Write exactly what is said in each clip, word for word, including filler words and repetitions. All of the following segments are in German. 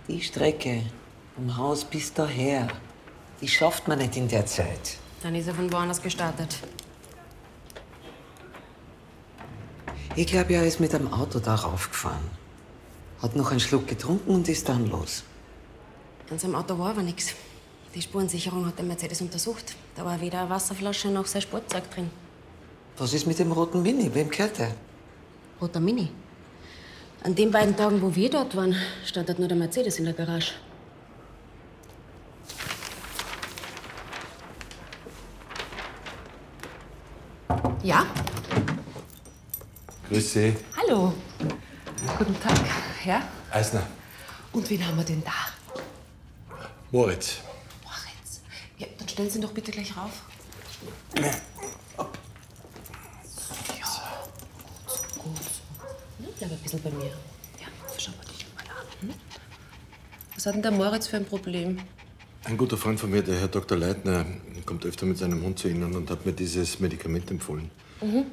Die Strecke vom Haus bis daher, die schafft man nicht in der Zeit. Dann ist er von woanders gestartet. Ich glaube, er ist mit einem Auto da raufgefahren. Hat noch einen Schluck getrunken und ist dann los. An seinem Auto war aber nichts. Die Spurensicherung hat den Mercedes untersucht. Da war weder eine Wasserflasche noch sein Sportzeug drin. Was ist mit dem roten Mini? Wem gehört der? Roter Mini. An den beiden Tagen, wo wir dort waren, stand dort nur der Mercedes in der Garage. Ja? Grüß Sie. Hallo. Guten Tag, Herr. Eisner. Und wen haben wir denn da? Moritz. Moritz. Ja, dann stellen Sie ihn doch bitte gleich rauf. Ja. Gut, gut. Hm, bleib ein bisschen bei mir. Ja, schauen wir dich mal an. Hm? Was hat denn der Moritz für ein Problem? Ein guter Freund von mir, der Herr Doktor Leitner, kommt öfter mit seinem Hund zu Ihnen und hat mir dieses Medikament empfohlen. Mhm.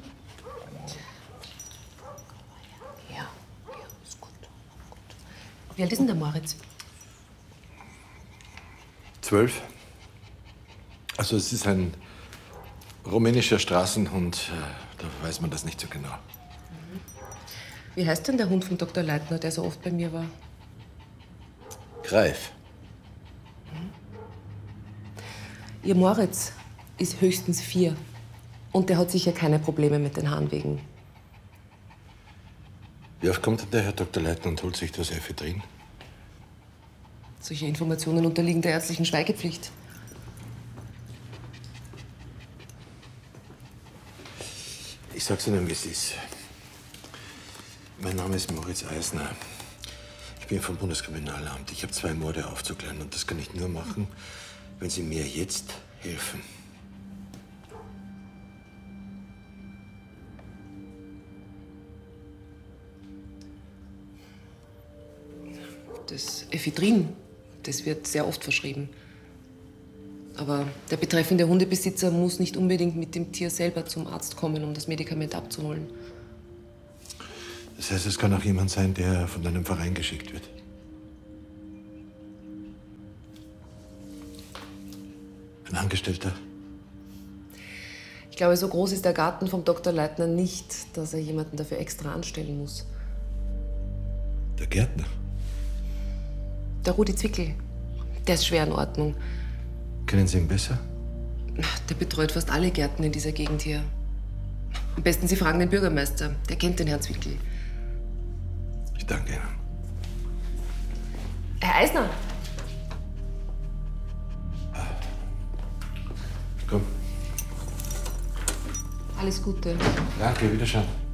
Ja, ja, ist gut. gut. Wie alt ist denn der Moritz? Zwölf. Also es ist ein rumänischer Straßenhund. Da weiß man das nicht so genau. Mhm. Wie heißt denn der Hund von Doktor Leitner, der so oft bei mir war? Greif. Ihr Moritz ist höchstens vier. Und der hat sicher keine Probleme mit den Harnwegen. Wie oft kommt denn der Herr Doktor Leitner und holt sich das Ephedrin? Solche Informationen unterliegen der ärztlichen Schweigepflicht. Ich sag's Ihnen, wie es ist. Mein Name ist Moritz Eisner. Ich bin vom Bundeskriminalamt. Ich habe zwei Morde aufzuklären und das kann ich nur machen, wenn Sie mir jetzt helfen. Das Ephedrin, das wird sehr oft verschrieben. Aber der betreffende Hundebesitzer muss nicht unbedingt mit dem Tier selber zum Arzt kommen, um das Medikament abzuholen. Das heißt, es kann auch jemand sein, der von einem Verein geschickt wird. Ein Angestellter? Ich glaube, so groß ist der Garten vom Doktor Leitner nicht, dass er jemanden dafür extra anstellen muss. Der Gärtner? Der Rudi Zwickel, der ist schwer in Ordnung. Kennen Sie ihn besser? Der betreut fast alle Gärten in dieser Gegend hier. Am besten Sie fragen den Bürgermeister, der kennt den Herrn Zwickel. Ich danke Ihnen. Herr Eisner! Komm. Alles Gute. Danke, wiederschauen.